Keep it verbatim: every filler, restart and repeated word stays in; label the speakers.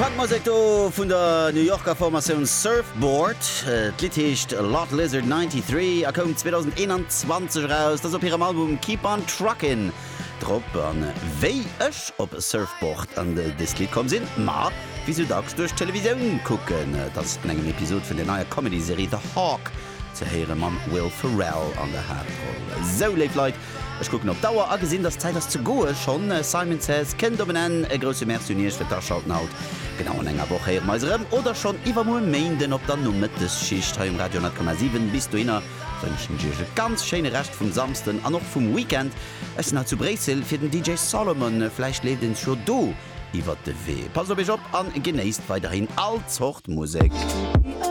Speaker 1: Punkmusik vun der New Yorker Formation Surfboard äh, Licht Lot Lizard dreiundneunzig er kom zwanzig einundzwanzig raus, das op ihrem Album Keep on Truckin' Drop an wéi ech op Surfboard an de das Lied kom sinn ma wie du dacks durch Television gucken. Das engem Episode vun der neue Comedy-Serie The Hawk ze here man Will Ferrell an der Hauptrolle. So lebt Leute, ich gucken op Dauer a gesinn das Zeit das zu goe schon äh, Simon Says kennt do en e grosse Merceniers fir Taschalten haut genau an enger woche her meiserem oder schon iwwer mo meden op der Nummer des Schicht ha im Radio null Komma sieben bis du innner wënschen Dige ganz schöne Recht vum samsten an noch vum Weekend es na zu Bresel fir den D J Solomon fleisch le den schon do iwwer de weh. Pass op ich op an genéist weiterhin als Hochtmusik.